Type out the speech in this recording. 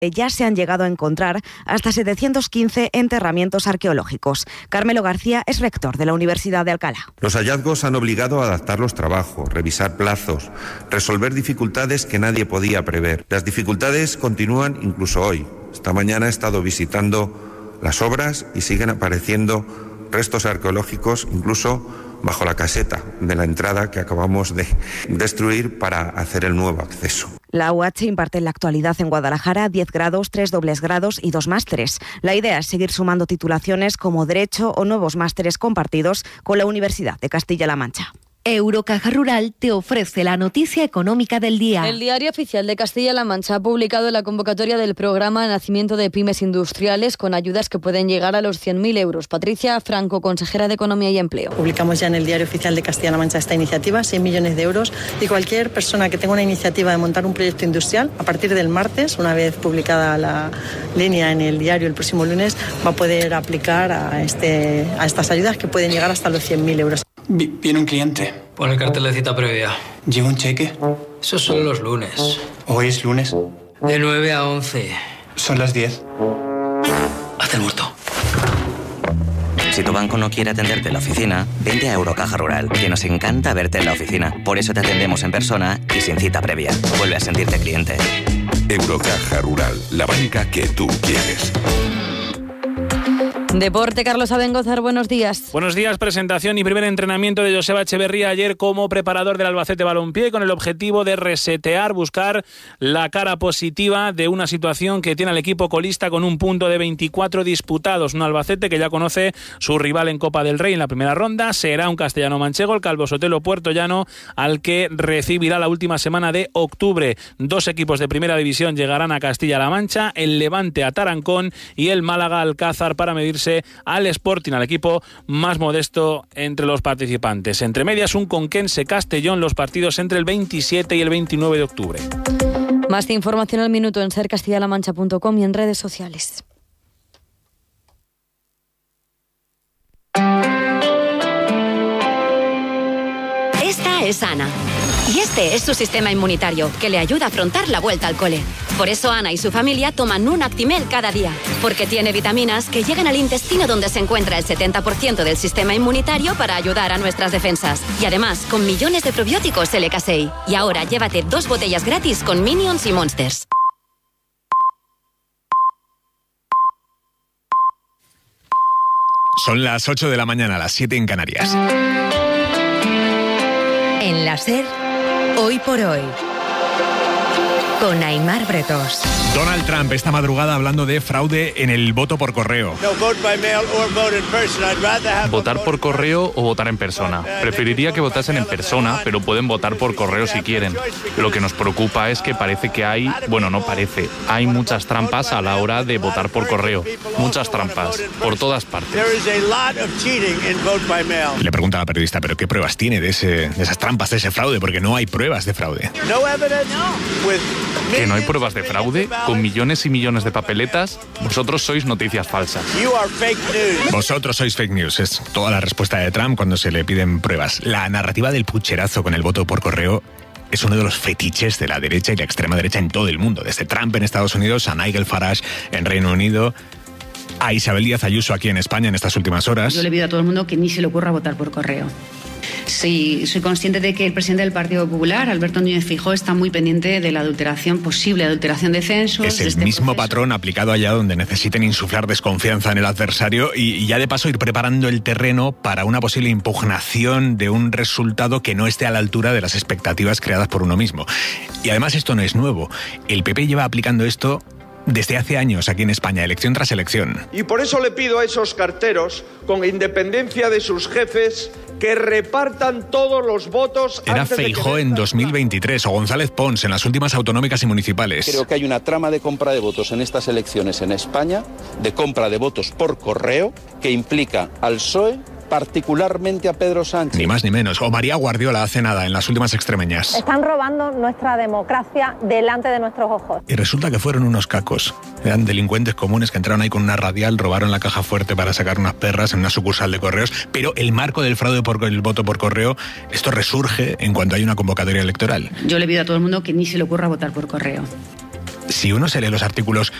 Ya se han llegado a encontrar hasta 715 enterramientos arqueológicos. Carmelo García es rector de la Universidad de Alcalá. Los hallazgos han obligado a adaptar los trabajos, revisar plazos, resolver dificultades que nadie podía prever. Las dificultades continúan incluso hoy. Esta mañana he estado visitando las obras y siguen apareciendo restos arqueológicos incluso bajo la caseta de la entrada que acabamos de destruir para hacer el nuevo acceso. La UH imparte en la actualidad en Guadalajara 10 grados, 3 dobles grados y 2 másteres. La idea es seguir sumando titulaciones como Derecho o nuevos másteres compartidos con la Universidad de Castilla-La Mancha. Eurocaja Rural te ofrece la noticia económica del día. El Diario Oficial de Castilla-La Mancha ha publicado la convocatoria del programa Nacimiento de Pymes Industriales con ayudas que pueden llegar a los 100.000 euros. Patricia Franco, consejera de Economía y Empleo. Publicamos ya en el Diario Oficial de Castilla-La Mancha esta iniciativa, 100 millones de euros, y cualquier persona que tenga una iniciativa de montar un proyecto industrial, a partir del martes, una vez publicada la línea en el diario el próximo lunes, va a poder aplicar a estas ayudas que pueden llegar hasta los 100.000 euros. Viene un cliente. Pon el cartel de cita previa. ¿Lleva un cheque? Eso son los lunes. ¿Hoy es lunes? De 9 a 11. Son las 10. Hazte el muerto. Si tu banco no quiere atenderte en la oficina, vente a Eurocaja Rural, que nos encanta verte en la oficina. Por eso te atendemos en persona y sin cita previa. Vuelve a sentirte cliente. Eurocaja Rural, la banca que tú quieres. Deporte, Carlos Abengozar, buenos días. Buenos días, presentación y primer entrenamiento de Joseba Echeverría ayer como preparador del Albacete Balompié con el objetivo de resetear, buscar la cara positiva de una situación que tiene al equipo colista con un punto de 24 disputados. Un Albacete que ya conoce su rival en Copa del Rey en la primera ronda, será un castellano-manchego, el Calvo Sotelo Puertollano, al que recibirá la última semana de octubre. 2 equipos de primera división llegarán a Castilla-La Mancha, el Levante a Tarancón y el Málaga Alcázar para medirse al Sporting, al equipo más modesto entre los participantes. Entre medias, un Conquense Castellón, los partidos entre el 27 y el 29 de octubre. Más información al minuto en sercastillalamancha.com y en redes sociales. Esta es Ana. Y este es su sistema inmunitario, que le ayuda a afrontar la vuelta al cole. Por eso Ana y su familia toman un Actimel cada día, porque tiene vitaminas que llegan al intestino donde se encuentra el 70% del sistema inmunitario para ayudar a nuestras defensas. Y además, con millones de probióticos LK6. Y ahora llévate 2 botellas gratis con Minions y Monsters. Son las 8 de la mañana, las 7 en Canarias. En la SER, Hoy por Hoy, con Aimar Bretos. Donald Trump esta madrugada hablando de fraude en el voto por correo. Votar por correo o votar en persona. Preferiría que votasen en persona, pero pueden votar por correo si quieren. Lo que nos preocupa es que parece que hay muchas trampas a la hora de votar por correo. Muchas trampas, por todas partes. Le pregunta a la periodista, ¿pero qué pruebas tiene de esas trampas, de ese fraude? Porque no hay pruebas de fraude. ¿Que no hay pruebas de fraude? Con millones y millones de papeletas, vosotros sois noticias falsas. Vosotros sois fake news, es toda la respuesta de Trump cuando se le piden pruebas. La narrativa del pucherazo con el voto por correo es uno de los fetiches de la derecha y la extrema derecha en todo el mundo, desde Trump en Estados Unidos a Nigel Farage en Reino Unido, a Isabel Díaz Ayuso aquí en España en estas últimas horas. Yo le pido a todo el mundo que ni se le ocurra votar por correo. Sí, soy consciente de que el presidente del Partido Popular, Alberto Núñez Feijóo, está muy pendiente de la posible adulteración de censos. Es el mismo patrón aplicado allá donde necesiten insuflar desconfianza en el adversario y ya de paso ir preparando el terreno para una posible impugnación de un resultado que no esté a la altura de las expectativas creadas por uno mismo. Y además esto no es nuevo. El PP lleva aplicando esto desde hace años aquí en España, elección tras elección. Y por eso le pido a esos carteros, con independencia de sus jefes, que repartan todos los votos. Era Feijóo en 2023 o González Pons en las últimas autonómicas y municipales. Creo que hay una trama de compra de votos en estas elecciones en España, de compra de votos por correo, que implica al PSOE, particularmente a Pedro Sánchez. Ni más ni menos. O María Guardiola hace nada en las últimas extremeñas. Están robando nuestra democracia delante de nuestros ojos. Y resulta que fueron unos cacos. Eran delincuentes comunes que entraron ahí con una radial, robaron la caja fuerte para sacar unas perras en una sucursal de correos, pero el marco del fraude por el voto por correo, esto resurge en cuanto hay una convocatoria electoral. Yo le pido a todo el mundo que ni se le ocurra votar por correo. si uno se lee los artículos